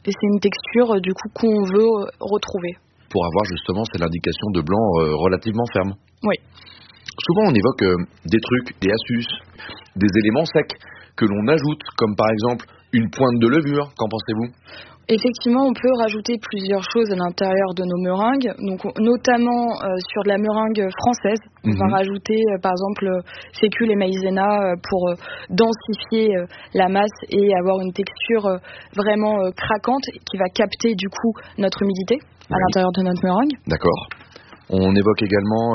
Et c'est une texture du coup qu'on veut retrouver. Pour avoir justement, c'est l'indication de blanc relativement ferme. Oui. Souvent on évoque des trucs, des astuces, des éléments secs que l'on ajoute, comme par exemple une pointe de levure. Qu'en pensez-vous ? Effectivement, on peut rajouter plusieurs choses à l'intérieur de nos meringues, donc notamment sur de la meringue française. On va rajouter par exemple fécule et maïzena pour densifier la masse et avoir une texture vraiment craquante qui va capter du coup notre humidité à l'intérieur de notre meringue. D'accord. On évoque également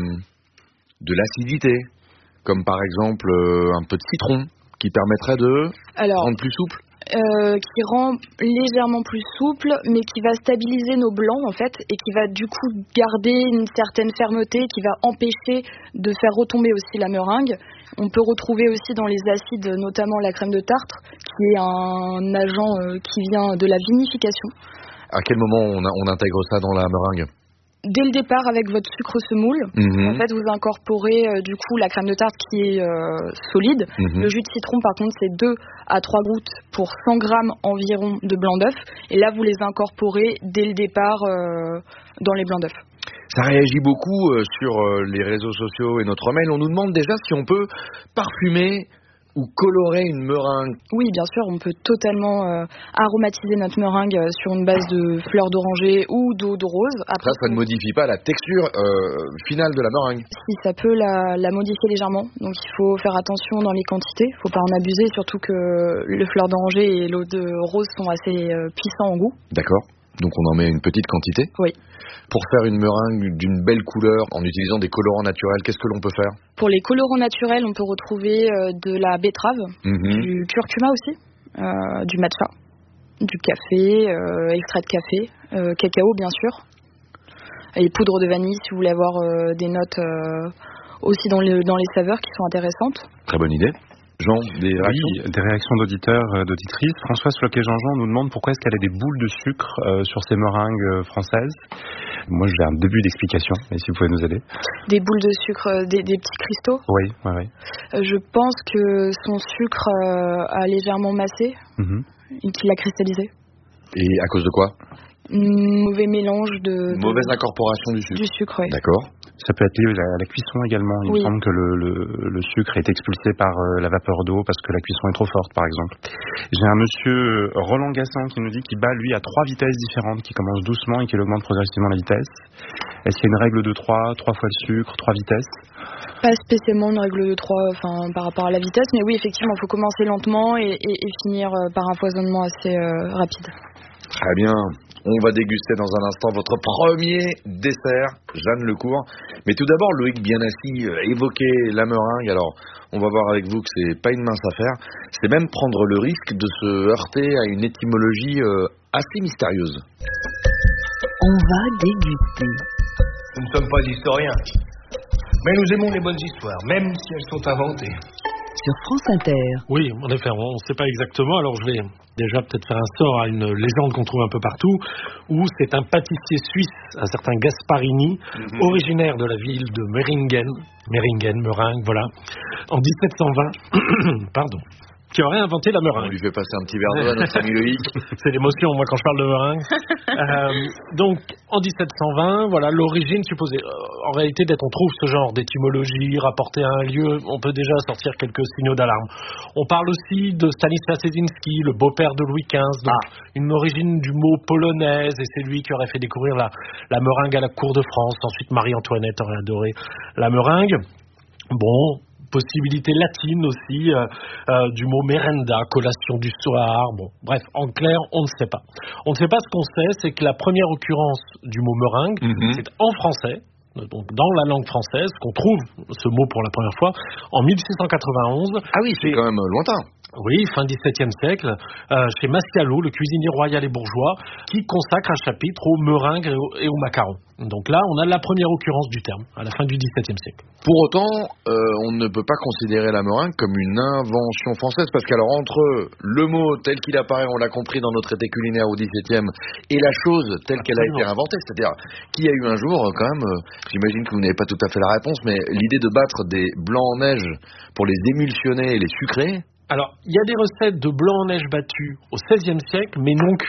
de l'acidité, comme par exemple un peu de citron qui permettrait de rendre plus souple. Qui rend légèrement plus souple, mais qui va stabiliser nos blancs en fait, et qui va du coup garder une certaine fermeté, qui va empêcher de faire retomber aussi la meringue. On peut retrouver aussi dans les acides, notamment la crème de tartre, qui est un agent qui vient de la vinification. À quel moment on intègre ça dans la meringue ? Dès le départ, avec votre sucre semoule, en fait, vous incorporez du coup la crème de tarte qui est solide. Le jus de citron, par contre, c'est 2 à 3 gouttes pour 100 grammes environ de blanc d'œuf. Et là, vous les incorporez dès le départ dans les blancs d'œuf. Ça réagit beaucoup sur les réseaux sociaux et notre mail. On nous demande déjà si on peut parfumer ou colorer une meringue. Oui, bien sûr, on peut totalement aromatiser notre meringue sur une base de fleurs d'oranger ou d'eau de rose. Après, ça ne modifie pas la texture finale de la meringue. Si, ça peut la modifier légèrement. Donc il faut faire attention dans les quantités. Il ne faut pas en abuser, surtout que le fleur d'oranger et l'eau de rose sont assez puissants en goût. D'accord. Donc on en met une petite quantité. Oui. Pour faire une meringue d'une belle couleur en utilisant des colorants naturels, qu'est-ce que l'on peut faire ? Pour les colorants naturels, on peut retrouver de la betterave, du curcuma aussi, du matcha, du café, extrait de café, cacao bien sûr, et poudre de vanille si vous voulez avoir des notes aussi dans les saveurs qui sont intéressantes. Très bonne idée. Jean, des réactions ? Oui, des réactions d'auditeurs, d'auditrices. Françoise Floquet-Jean-Jean nous demande pourquoi est-ce qu'elle a des boules de sucre sur ses meringues françaises. Moi, j'ai un début d'explication, mais si vous pouvez nous aider. Des boules de sucre, des petits cristaux ? Oui. Je pense que son sucre a légèrement massé et qu'il a cristallisé. Et à cause de quoi ? Mauvais mélange Mauvaise incorporation du sucre. Du sucre, oui. D'accord. Ça peut être lié à la cuisson également. Il me semble que le sucre est expulsé par la vapeur d'eau parce que la cuisson est trop forte, par exemple. J'ai un monsieur Roland Gassin qui nous dit qu'il bat, lui, à 3 vitesses différentes, qui commence doucement et qui augmente progressivement la vitesse. Est-ce qu'il y a une règle de 3 fois le sucre, 3 vitesses ? Pas spécialement une règle de 3 par rapport à la vitesse, mais oui, effectivement, il faut commencer lentement et finir par un foisonnement assez rapide. Très bien. On va déguster dans un instant votre premier dessert, Jeanne Lecourt. Mais tout d'abord, Loïc Bianassi évoquait la meringue. Alors, on va voir avec vous que c'est pas une mince affaire. C'est même prendre le risque de se heurter à une étymologie assez mystérieuse. On va déguster. Nous ne sommes pas historiens, mais nous aimons les bonnes histoires, même si elles sont inventées. Sur France Inter. Oui, en effet, on ne sait pas exactement. Alors je vais déjà peut-être faire un sort à une légende qu'on trouve un peu partout, où c'est un pâtissier suisse, un certain Gasparini, originaire de la ville de Meringen, voilà, en 1720, pardon, qui aurait inventé la meringue. On lui fait passer un petit verre d'eau à notre ami Loïc. C'est l'émotion, moi, quand je parle de meringue. Donc, en 1720, voilà, l'origine supposée. En réalité, dès qu'on trouve ce genre d'étymologie rapportée à un lieu, on peut déjà sortir quelques signaux d'alarme. On parle aussi de Stanislas Lesinski, le beau-père de Louis XV, donc une origine du mot polonaise, et c'est lui qui aurait fait découvrir la meringue à la cour de France. Ensuite, Marie-Antoinette aurait adoré la meringue. Bon, possibilité latine aussi, du mot merenda, collation du soir. Bon, bref, en clair, on ne sait pas. On ne sait pas. Ce qu'on sait, c'est que la première occurrence du mot meringue, c'est en français, donc dans la langue française, qu'on trouve ce mot pour la première fois en 1691. Ah oui, c'est quand même lointain. Oui, fin XVIIe siècle, chez Massialo, le cuisinier royal et bourgeois, qui consacre un chapitre aux meringues et aux macarons. Donc là, on a la première occurrence du terme, à la fin du XVIIe siècle. Pour autant, on ne peut pas considérer la meringue comme une invention française, parce qu'alors entre le mot tel qu'il apparaît, on l'a compris dans notre été culinaire au XVIIe, et la chose telle qu'elle a été inventée, c'est-à-dire qu'il y a eu un jour, quand même, j'imagine que vous n'avez pas tout à fait la réponse, mais l'idée de battre des blancs en neige pour les émulsionner et les sucrer. Alors, il y a des recettes de blanc en neige battu au XVIe siècle, mais non cuit.